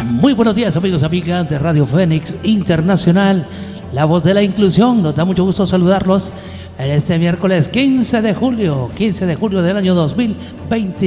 Muy buenos días, amigos y amigas de Radio Fénix Internacional, la voz de la inclusión. Nos da mucho gusto saludarlos en este miércoles 15 de julio del año 2020.